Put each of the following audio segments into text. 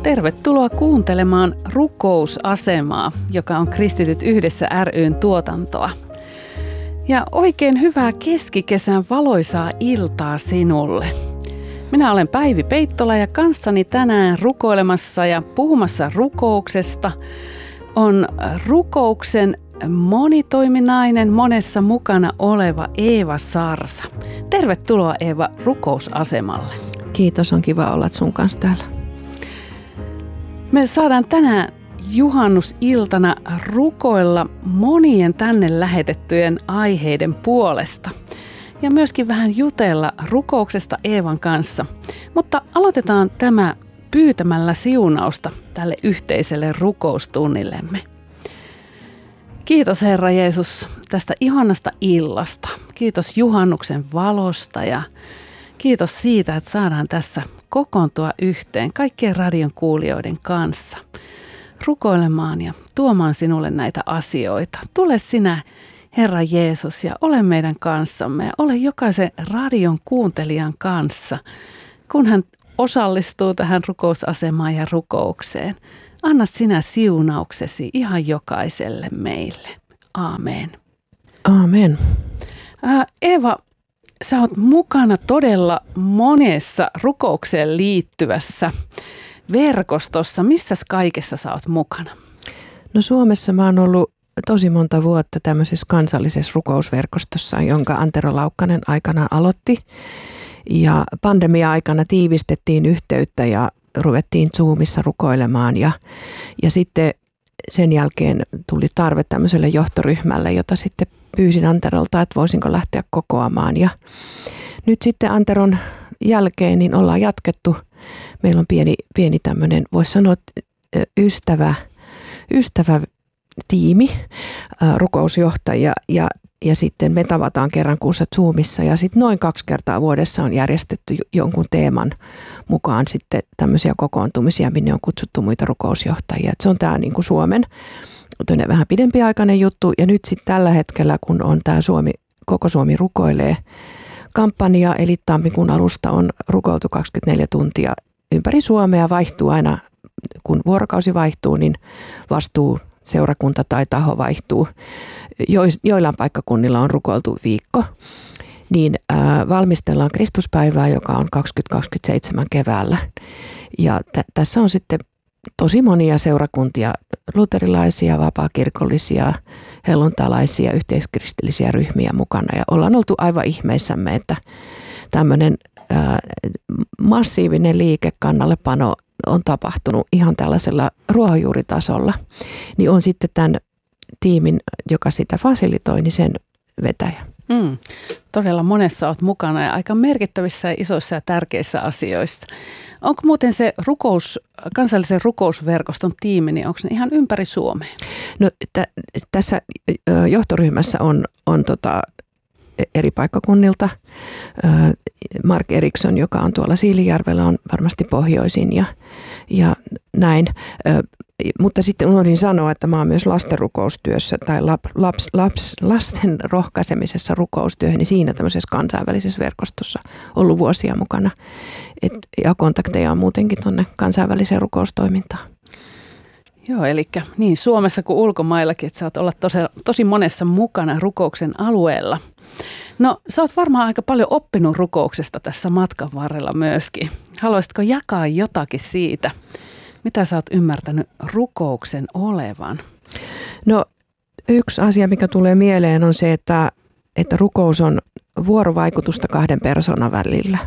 Tervetuloa kuuntelemaan Rukousasemaa, joka on Kristityt yhdessä ry:n tuotantoa. Ja oikein hyvää keskikesän valoisaa iltaa sinulle. Minä olen Päivi Peittola ja kanssani tänään rukoilemassa ja puhumassa rukouksesta on rukouksen monitoiminainen, monessa mukana oleva Eeva Sarsa. Tervetuloa Eeva Rukousasemalle. Kiitos, on kiva olla sun kanssa täällä. Me saadaan tänään juhannusiltana rukoilla monien tänne lähetettyjen aiheiden puolesta ja myöskin vähän jutella rukouksesta Eevan kanssa. Mutta aloitetaan tämä pyytämällä siunausta tälle yhteiselle rukoustunnillemme. Kiitos Herra Jeesus tästä ihanasta illasta. Kiitos juhannuksen valosta ja kiitos siitä, että saadaan tässä kokoontua yhteen kaikkien radion kuulijoiden kanssa rukoilemaan ja tuomaan sinulle näitä asioita. Tule sinä, Herra Jeesus, ja ole meidän kanssamme ja ole jokaisen radion kuuntelijan kanssa, kun hän osallistuu tähän rukousasemaan ja rukoukseen. Anna sinä siunauksesi ihan jokaiselle meille. Aamen. Aamen. Eeva, sä oot mukana todella monessa rukoukseen liittyvässä verkostossa. Missäs kaikessa sä oot mukana? No Suomessa mä oon ollut tosi monta vuotta tämmöisessä kansallisessa rukousverkostossa, jonka Antero Laukkanen aikanaan aloitti. Ja pandemia-aikana tiivistettiin yhteyttä ja ruvettiin Zoomissa rukoilemaan ja sitten sen jälkeen tuli tarve tämmöiselle johtoryhmälle, jota sitten pyysin Anterolta, että voisinko lähteä kokoamaan. Ja nyt sitten Anteron jälkeen niin ollaan jatkettu. Meillä on pieni tämmöinen, voisi sanoa, ystävätiimi, rukousjohtajia ja sitten me tavataan kerran kuussa Zoomissa ja sitten noin 2 kertaa vuodessa on järjestetty jonkun teeman mukaan sitten tämmöisiä kokoontumisia, minne on kutsuttu muita rukousjohtajia. Et se on tämä niinku Suomen vähän pidempiaikainen juttu ja nyt sitten tällä hetkellä, kun on tämä Koko Suomi rukoilee kampanja, eli tammikuun alusta on rukoiltu 24 tuntia ympäri Suomea, vaihtuu aina, kun vuorokausi vaihtuu, niin vastuu seurakunta tai taho vaihtuu. Joillain paikkakunnilla on rukoiltu viikko, niin valmistellaan Kristuspäivää, joka on 2027 keväällä. Ja tässä on sitten tosi monia seurakuntia, luterilaisia, vapaakirkollisia, helluntalaisia, yhteiskristillisiä ryhmiä mukana. Ja ollaan oltu aivan ihmeissämme, että tämmöinen massiivinen liikekannallepano on tapahtunut ihan tällaisella ruohonjuuritasolla, niin on sitten tämän tiimin, joka sitä fasilitoi, niin sen vetäjä. Todella monessa olet mukana ja aika merkittävissä ja isoissa ja tärkeissä asioissa. Onko muuten se kansallisen rukousverkoston tiimi, niin onko ne ihan ympäri Suomea? No tässä johtoryhmässä on eri paikkakunnilta. Mark Eriksson, joka on tuolla Siilijärvellä, on varmasti pohjoisin ja näin. Mutta sitten unohdin sanoa, että mä oon myös lastenrukoustyössä tai lasten rohkaisemisessa rukoustyöhön, niin siinä tämmöisessä kansainvälisessä verkostossa ollut vuosia mukana. Ja kontakteja on muutenkin tuonne kansainväliseen rukoustoimintaan. Joo, eli niin Suomessa kuin ulkomaillakin, että saat olla tosi monessa mukana rukouksen alueella. No, sä oot varmaan aika paljon oppinut rukouksesta tässä matkan varrella myöskin. Haluaisitko jakaa jotakin siitä, mitä sä oot ymmärtänyt rukouksen olevan? No, yksi asia, mikä tulee mieleen on se, että rukous on vuorovaikutusta 2 persoonan välillä.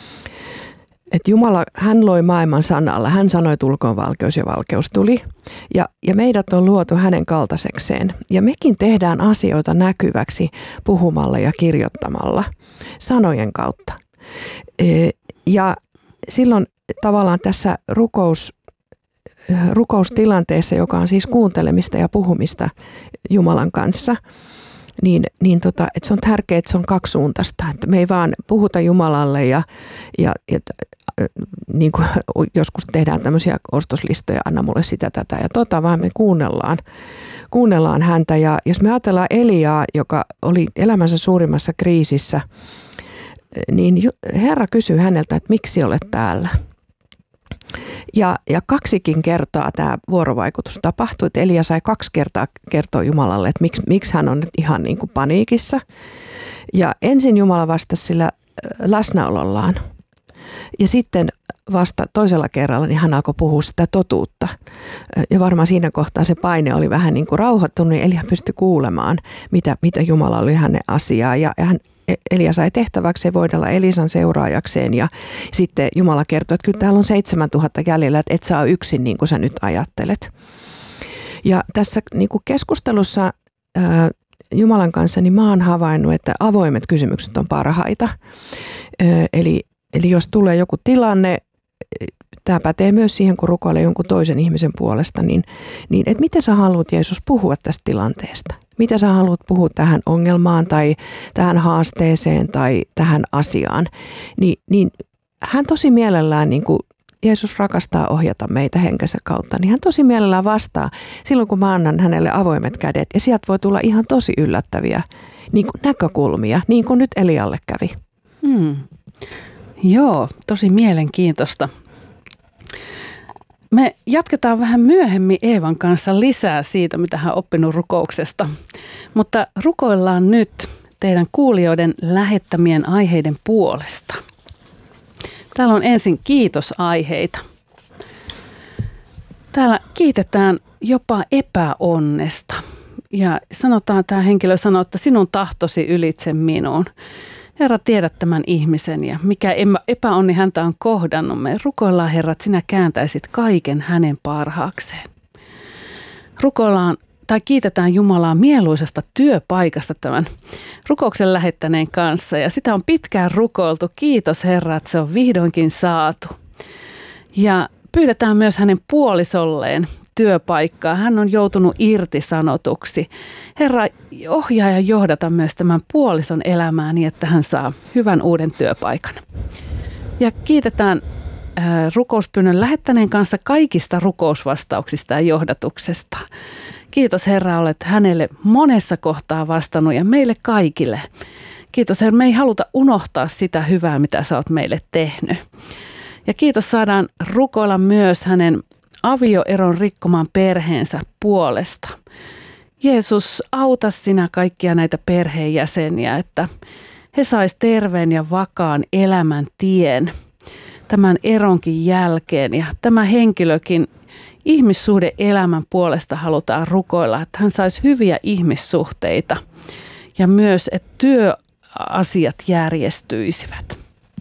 Että Jumala, hän loi maailman sanalla. Hän sanoi, tulkoon valkeus ja valkeus tuli. Ja meidät on luotu hänen kaltaisekseen. Ja mekin tehdään asioita näkyväksi puhumalla ja kirjoittamalla sanojen kautta. Ja silloin tavallaan tässä rukoustilanteessa, joka on siis kuuntelemista ja puhumista Jumalan kanssa, että se on tärkeää, että se on kaksisuuntaista. Että me ei vaan puhuta Jumalalle ja niin kuin joskus tehdään tämmöisiä ostoslistoja, anna mulle sitä, tätä ja vaan me kuunnellaan häntä. Ja jos me ajatellaan Eliaa, joka oli elämänsä suurimmassa kriisissä, niin Herra kysyi häneltä, että miksi olet täällä? Ja 2 kertaa tämä vuorovaikutus tapahtui, että Elia sai 2 kertaa kertoa Jumalalle, että miksi hän on nyt ihan niin kuin paniikissa. Ja ensin Jumala vastasi sillä läsnäolollaan. Ja sitten vasta toisella kerralla niin hän alkoi puhua sitä totuutta. Ja varmaan siinä kohtaa se paine oli vähän niin kuin rauhoittunut, niin Elia pystyi kuulemaan, mitä Jumala oli hänen asiaa. Ja Elia sai tehtäväksi voidella Elisan seuraajakseen ja sitten Jumala kertoi, että kyllä täällä on 7000 jäljellä, että et sä ole yksin niin kuin sä nyt ajattelet. Ja tässä niin kuin keskustelussa Jumalan kanssa niin mä oon havainnut, että avoimet kysymykset on parhaita. Eli jos tulee joku tilanne, tämä pätee myös siihen, kun rukoilee jonkun toisen ihmisen puolesta, niin että miten sä haluat, Jeesus, puhua tästä tilanteesta? Mitä sä haluat puhua tähän ongelmaan tai tähän haasteeseen tai tähän asiaan? Niin hän tosi mielellään, niin kuin Jeesus rakastaa ohjata meitä henkensä kautta, niin hän tosi mielellään vastaa silloin, kun mä annan hänelle avoimet kädet. Ja sieltä voi tulla ihan tosi yllättäviä niin kuin näkökulmia, niin kuin nyt Elialle kävi. Joo, tosi mielenkiintoista. Me jatketaan vähän myöhemmin Eevan kanssa lisää siitä, mitä hän on oppinut rukouksesta. Mutta rukoillaan nyt teidän kuulijoiden lähettämien aiheiden puolesta. Täällä on ensin kiitosaiheita. Täällä kiitetään jopa epäonnesta. Ja tämä henkilö sanoo, että sinun tahtosi ylitse minuun. Herra, tiedät tämän ihmisen ja mikä epäonni häntä on kohdannut. Me rukoillaan, Herra, että sinä kääntäisit kaiken hänen parhaakseen. Rukoillaan tai kiitetään Jumalaa mieluisesta työpaikasta tämän rukouksen lähettäneen kanssa. Ja sitä on pitkään rukoiltu. Kiitos, Herra, että se on vihdoinkin saatu. Ja pyydetään myös hänen puolisolleen työpaikkaa. Hän on joutunut irtisanotuksi. Herra, ohjaa ja johdata myös tämän puolison elämää niin, että hän saa hyvän uuden työpaikan. Ja kiitetään rukouspyynnön lähettäneen kanssa kaikista rukousvastauksista ja johdatuksesta. Kiitos, Herra, olet hänelle monessa kohtaa vastannut ja meille kaikille. Kiitos, Herra, me ei haluta unohtaa sitä hyvää, mitä sä oot meille tehnyt. Ja kiitos, saadaan rukoilla myös hänen avioeron rikkomaan perheensä puolesta. Jeesus, auta sinä kaikkia näitä perheenjäseniä, että he sais terveen ja vakaan elämän tien tämän eronkin jälkeen. Ja tämä henkilökin ihmissuhde elämän puolesta halutaan rukoilla, että hän saisi hyviä ihmissuhteita ja myös, että työasiat järjestyisivät.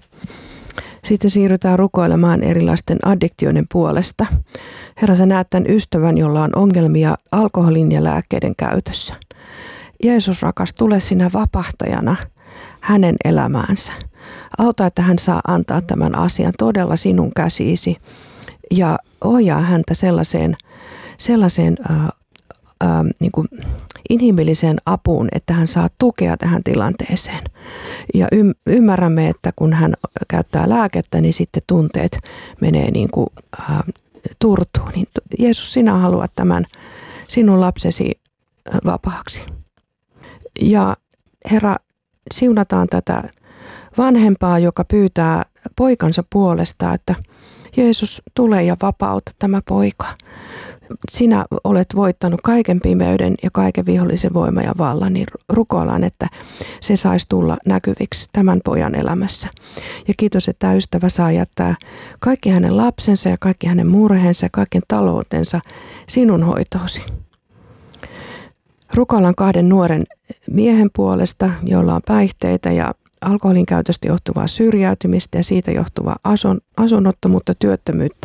Sitten siirrytään rukoilemaan erilaisten addiktioiden puolesta. Herra, sä näet tämän ystävän, jolla on ongelmia alkoholin ja lääkkeiden käytössä. Jeesus rakas, tule sinä vapahtajana hänen elämäänsä. Auta, että hän saa antaa tämän asian todella sinun käsiisi ja ohjaa häntä sellaiseen niin kuin inhimilliseen apuun, että hän saa tukea tähän tilanteeseen. Ja ymmärrämme, että kun hän käyttää lääkettä, niin sitten tunteet menee niin kuin turtuun. Niin Jeesus, sinä haluat tämän sinun lapsesi vapaaksi. Ja Herra, siunataan tätä vanhempaa, joka pyytää poikansa puolesta, että Jeesus, tule ja vapauta tämä poika. Sinä olet voittanut kaiken pimeyden ja kaiken vihollisen voima ja vallan, niin rukoillaan, että se saisi tulla näkyviksi tämän pojan elämässä. Ja kiitos, että tämä ystävä saa jättää kaikki hänen lapsensa ja kaikki hänen murheensa ja kaiken taloutensa sinun hoitoosi. Rukoillaan 2 nuoren miehen puolesta, joilla on päihteitä ja alkoholin käytöstä johtuvaa syrjäytymistä ja siitä johtuvaa asunnottomuutta, työttömyyttä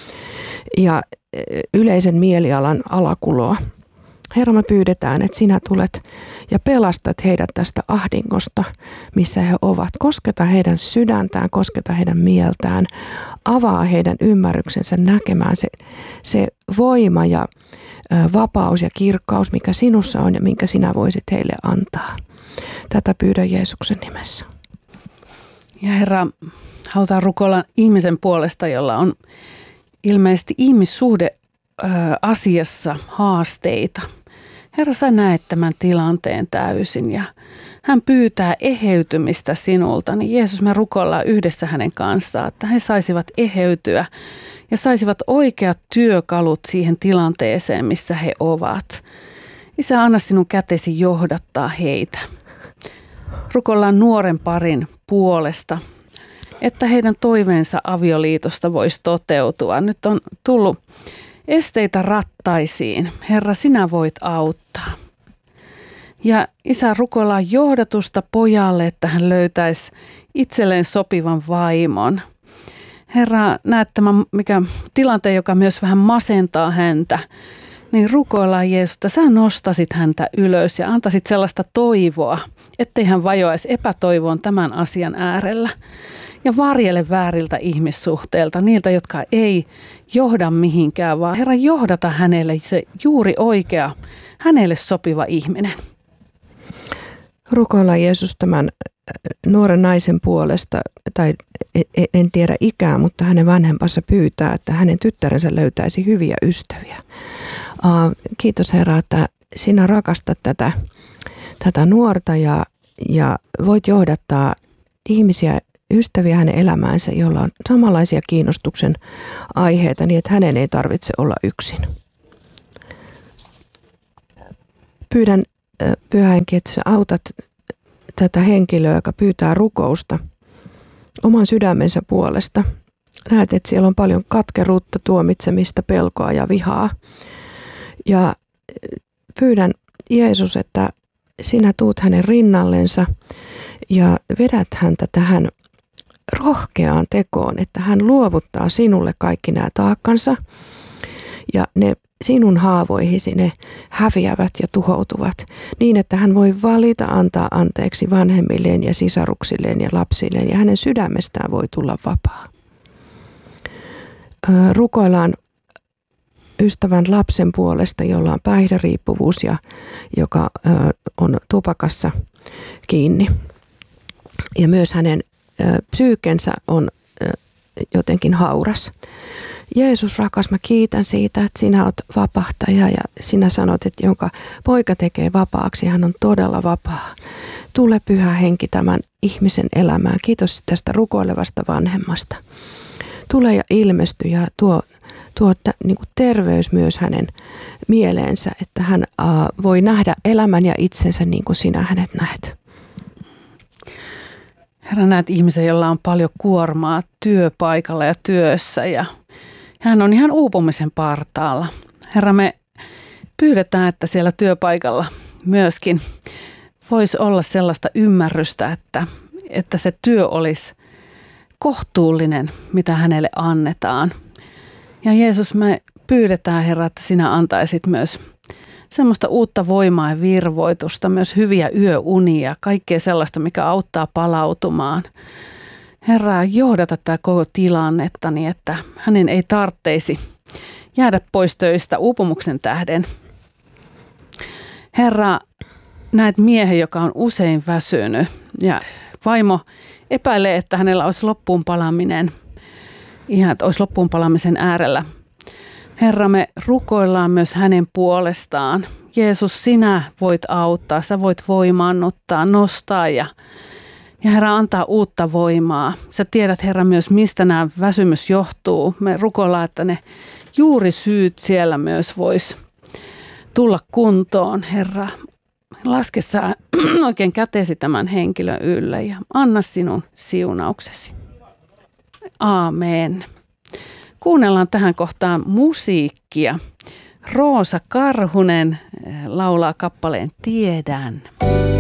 ja yleisen mielialan alakuloa. Herra, me pyydetään, että sinä tulet ja pelastat heidät tästä ahdingosta, missä he ovat. Kosketa heidän sydäntään, kosketa heidän mieltään, avaa heidän ymmärryksensä näkemään se voima ja vapaus ja kirkkaus, mikä sinussa on ja minkä sinä voisit heille antaa. Tätä pyydän Jeesuksen nimessä. Ja Herra, halutaan rukoilla ihmisen puolesta, jolla on ilmeisesti ihmissuhde asiassa haasteita. Herra, sä näet tämän tilanteen täysin ja hän pyytää eheytymistä sinulta. Niin Jeesus, me rukoillaan yhdessä hänen kanssaan, että he saisivat eheytyä ja saisivat oikeat työkalut siihen tilanteeseen, missä he ovat. Isä, anna sinun kätesi johdattaa heitä. Rukoillaan nuoren parin puolesta, että heidän toiveensa avioliitosta voisi toteutua. Nyt on tullut esteitä rattaisiin. Herra, sinä voit auttaa. Ja Isä, rukoillaan johdatusta pojalle, että hän löytäisi itselleen sopivan vaimon. Herra, näet tämän tilanteen, joka myös vähän masentaa häntä. Niin rukoillaan Jeesus, että sä nostasit häntä ylös ja antaisit sellaista toivoa, ettei hän vajoaisi epätoivoon tämän asian äärellä. Ja varjele vääriltä ihmissuhteilta, niiltä, jotka ei johda mihinkään, vaan Herra, johdata hänelle se juuri oikea, hänelle sopiva ihminen. Rukoillaan Jeesus tämän nuoren naisen puolesta, tai en tiedä ikää, mutta hänen vanhempansa pyytää, että hänen tyttärensä löytäisi hyviä ystäviä. Kiitos Herra, että sinä rakastat tätä nuorta ja voit johdattaa ihmisiä, ystäviä hänen elämäänsä, joilla on samanlaisia kiinnostuksen aiheita, niin että hänen ei tarvitse olla yksin. Pyydän Pyhä Henki, että sä autat tätä henkilöä, joka pyytää rukousta oman sydämensä puolesta. Näet, että siellä on paljon katkeruutta, tuomitsemista, pelkoa ja vihaa. Ja pyydän Jeesus, että sinä tuut hänen rinnallensa ja vedät häntä tähän rohkeaan tekoon, että hän luovuttaa sinulle kaikki nämä taakkansa ja ne sinun haavoihisi ne häviävät ja tuhoutuvat niin, että hän voi valita antaa anteeksi vanhemmilleen ja sisaruksilleen ja lapsilleen ja hänen sydämestään voi tulla vapaa. Rukoillaan ystävän lapsen puolesta, jolla on päihderiippuvuus ja joka on tupakassa kiinni. Ja myös hänen psyykensä on jotenkin hauras. Jeesus rakas, mä kiitän siitä, että sinä olet vapahtaja ja sinä sanot, että jonka poika tekee vapaaksi, hän on todella vapaa. Tule Pyhä Henki tämän ihmisen elämään. Kiitos tästä rukoilevasta vanhemmasta. Tule ja ilmesty ja tuo niin kuin terveys myös hänen mieleensä, että hän voi nähdä elämän ja itsensä niin kuin sinä hänet näet. Herra, näet ihmisen, jolla on paljon kuormaa työpaikalla ja työssä ja hän on ihan uupumisen partaalla. Herra, me pyydetään, että siellä työpaikalla myöskin voisi olla sellaista ymmärrystä, että se työ olisi kohtuullinen, mitä hänelle annetaan. Ja Jeesus, me pyydetään, Herra, että sinä antaisit myös semmoista uutta voimaa ja virvoitusta, myös hyviä yöunia, kaikkea sellaista, mikä auttaa palautumaan. Herra, johdata tämä koko tilannetta niin, että hänen ei tarvitsisi jäädä pois töistä uupumuksen tähden. Herra, näet miehen, joka on usein väsynyt ja vaimo epäilee, että hänellä olisi loppuunpalaminen, ihan että olisi loppuunpalamisen äärellä. Herra, me rukoillaan myös hänen puolestaan. Jeesus, sinä voit auttaa, sä voit voimaannuttaa, nostaa ja Herra antaa uutta voimaa. Sä tiedät, Herra, myös mistä nämä väsymys johtuu. Me rukoillaan, että ne juurisyyt siellä myös vois tulla kuntoon, Herra. Laske sä oikein kätesi tämän henkilön ylle ja anna sinun siunauksesi. Aamen. Kuunnellaan tähän kohtaan musiikkia. Roosa Karhunen laulaa kappaleen Tiedän.